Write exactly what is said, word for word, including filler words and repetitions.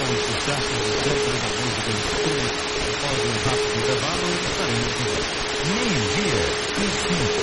com os sucessos de sempre da música em após um rápido intervalo, estaremos de volta. Meio-dia e cinco.